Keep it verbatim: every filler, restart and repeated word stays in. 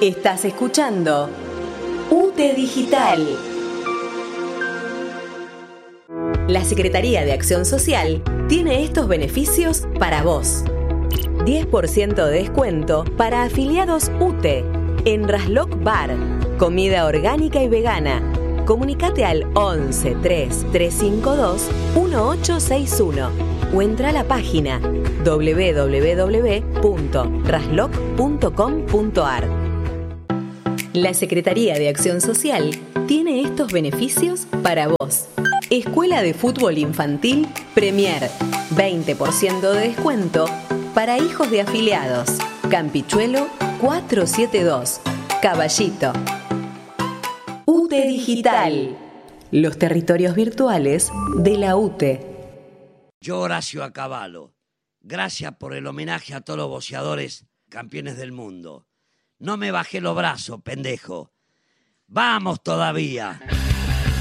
Estás escuchando U T E Digital. La Secretaría de Acción Social tiene estos beneficios para vos. diez por ciento de descuento para afiliados U T E en Rasloc Bar, comida orgánica y vegana. Comunicate al once tres tres cinco dos uno ocho seis uno o entra a la página doble u doble u doble u punto rasloc punto com punto a r. La Secretaría de Acción Social tiene estos beneficios para vos. Escuela de Fútbol Infantil Premier, veinte por ciento de descuento para hijos de afiliados. Campichuelo cuatrocientos setenta y dos, Caballito. U T E Digital, los territorios virtuales de la U T E. Yo, Horacio Acabalo, gracias por el homenaje a todos los boxeadores campeones del mundo. No me bajé los brazos, pendejo. ¡Vamos todavía!